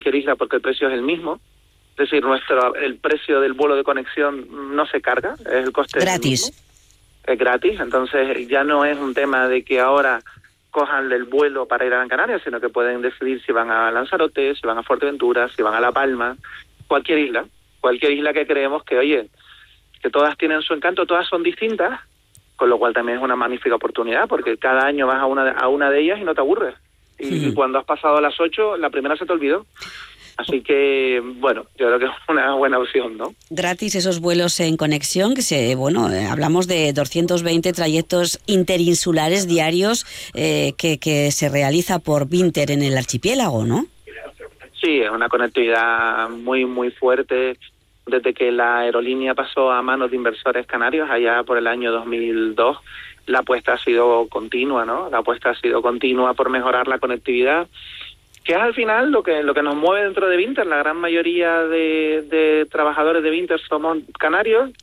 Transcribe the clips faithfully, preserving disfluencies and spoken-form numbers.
cualquier isla porque el precio es el mismo. Es decir, nuestro el precio del vuelo de conexión no se carga, es el coste gratis. Es, el mismo, es gratis, entonces ya no es un tema de que ahora cojan el vuelo para ir a Gran Canaria, sino que pueden decidir si van a Lanzarote, si van a Fuerteventura, si van a La Palma, cualquier isla, cualquier isla que creemos que, oye, que todas tienen su encanto, todas son distintas, con lo cual también es una magnífica oportunidad, porque cada año vas a una, a una de ellas y no te aburres. Y, sí. y cuando has pasado a las ocho, la primera se te olvidó. Así que, bueno, yo creo que es una buena opción, ¿no? Gratis esos vuelos en conexión, que se, bueno, eh, hablamos de doscientos veinte trayectos interinsulares diarios eh, que, que se realiza por Vinter en el archipiélago, ¿no? Sí, es una conectividad muy, muy fuerte. Desde que la aerolínea pasó a manos de inversores canarios, allá por el año dos mil dos, la apuesta ha sido continua, ¿no? La apuesta ha sido continua por mejorar la conectividad, que es al final lo que lo que nos mueve dentro de Vinter. La gran mayoría de, de trabajadores de Vinter somos canarios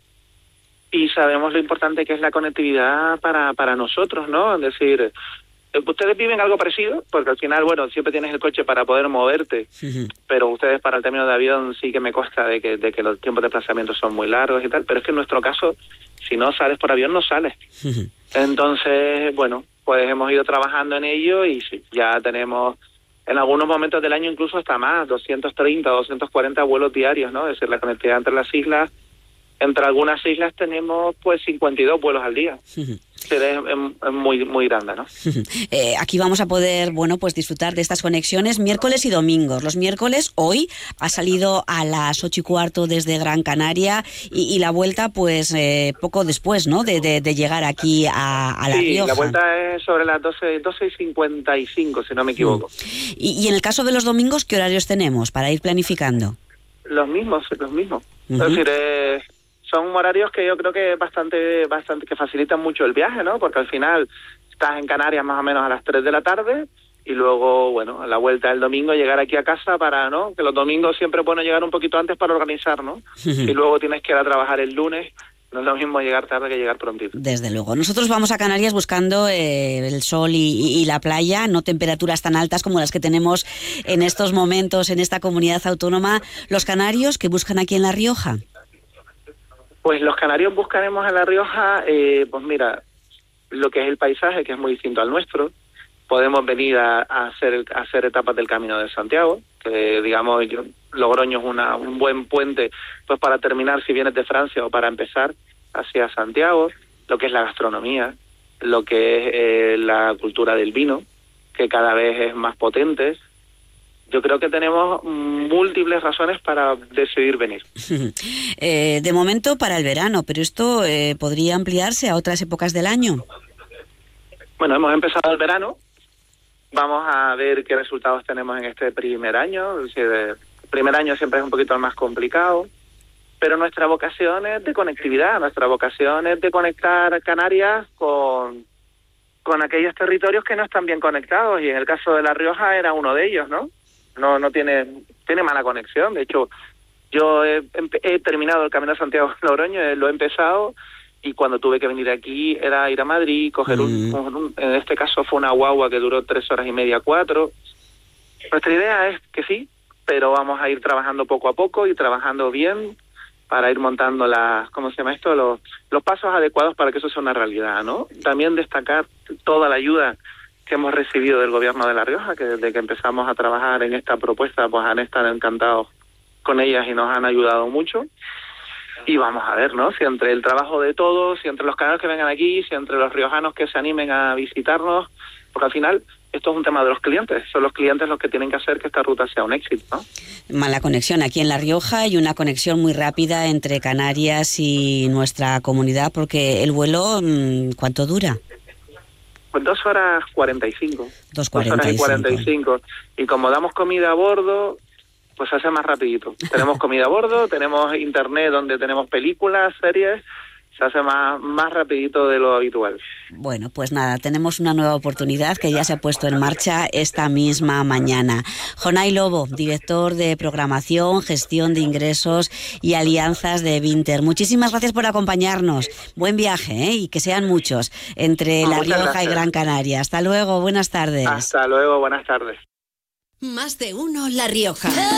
y sabemos lo importante que es la conectividad para, para nosotros, ¿no? Es decir, ustedes viven algo parecido, porque al final, bueno, siempre tienes el coche para poder moverte, sí. pero ustedes para el término de avión sí que me consta de que, de que los tiempos de desplazamiento son muy largos y tal, pero es que en nuestro caso, si no sales por avión, no sales. Sí. Entonces, bueno, pues hemos ido trabajando en ello y sí, ya tenemos en algunos momentos del año incluso hasta más, doscientos treinta, doscientos cuarenta vuelos diarios, ¿no? Es decir, la conectividad entre las islas, entre algunas islas tenemos pues cincuenta y dos vuelos al día. Sí. Es, es muy muy grande, ¿no? Eh, aquí vamos a poder, bueno, pues disfrutar de estas conexiones miércoles y domingos. Los miércoles, hoy, ha salido a las ocho y cuarto desde Gran Canaria y, y la vuelta, pues, eh, poco después, ¿no?, de, de, de llegar aquí a, a La sí, Rioja. Sí, la vuelta es sobre las doce, doce y cincuenta y cinco, si no me equivoco. Y, y en el caso de los domingos, ¿qué horarios tenemos para ir planificando? Los mismos, los mismos. Uh-huh. Es decir, eh... son horarios que yo creo que bastante bastante que facilitan mucho el viaje, ¿no? Porque al final estás en Canarias más o menos a las tres de la tarde y luego, bueno, a la vuelta del domingo llegar aquí a casa para, ¿no? Que los domingos siempre es bueno llegar un poquito antes para organizar, ¿no? Y luego tienes que ir a trabajar el lunes. No es lo mismo llegar tarde que llegar prontito. Desde luego. Nosotros vamos a Canarias buscando eh, el sol y, y, y la playa, no temperaturas tan altas como las que tenemos en estos momentos en esta comunidad autónoma. Los canarios, ¿qué buscan aquí en La Rioja? Pues los canarios buscaremos en La Rioja, eh, pues mira, lo que es el paisaje, que es muy distinto al nuestro. Podemos venir a, a, hacer, a hacer etapas del Camino de Santiago, que digamos, yo, Logroño es una, un buen puente pues para terminar si vienes de Francia o para empezar hacia Santiago. Lo que es la gastronomía, lo que es eh, la cultura del vino, que cada vez es más potente. Yo creo que tenemos múltiples razones para decidir venir. eh, de momento para el verano, pero esto eh, podría ampliarse a otras épocas del año. Bueno, hemos empezado el verano. Vamos a ver qué resultados tenemos en este primer año. Es decir, el primer año siempre es un poquito más complicado, pero nuestra vocación es de conectividad. Nuestra vocación es de conectar Canarias con, con aquellos territorios que no están bien conectados, y en el caso de La Rioja era uno de ellos, ¿no? No no tiene tiene mala conexión. De hecho, yo he, he terminado el Camino de Santiago en Logroño, lo he empezado, y cuando tuve que venir aquí era ir a Madrid, coger un, un, un... En este caso fue una guagua que duró tres horas y media, cuatro. Nuestra idea es que sí, pero vamos a ir trabajando poco a poco y trabajando bien para ir montando las, ¿cómo se llama esto? Los, los pasos adecuados para que eso sea una realidad, ¿no? También destacar toda la ayuda que hemos recibido del gobierno de La Rioja, que desde que empezamos a trabajar en esta propuesta, pues han estado encantados con ellas y nos han ayudado mucho. Y vamos a ver, ¿no? Si entre el trabajo de todos, si entre los canarios que vengan aquí, si entre los riojanos que se animen a visitarnos, porque al final esto es un tema de los clientes, son los clientes los que tienen que hacer que esta ruta sea un éxito, ¿no? Mala conexión aquí en La Rioja y una conexión muy rápida entre Canarias y nuestra comunidad, porque el vuelo, ¿cuánto dura? Pues dos horas cuarenta y cinco. Dos cuarenta y cinco. Dos horas y cuarenta y cinco. Y como damos comida a bordo, pues se hace más rapidito. Tenemos comida a bordo, tenemos internet donde tenemos películas, series, se hace más, más rapidito de lo habitual. Bueno, pues nada, tenemos una nueva oportunidad que ya se ha puesto en marcha esta misma mañana. Jonay Lobo, director de programación, gestión de ingresos y alianzas de Vinter. Muchísimas gracias por acompañarnos. Buen viaje, ¿eh? Y que sean muchos entre La Rioja y Gran Canaria. Hasta luego, buenas tardes. Hasta luego, buenas tardes. Más de uno La Rioja.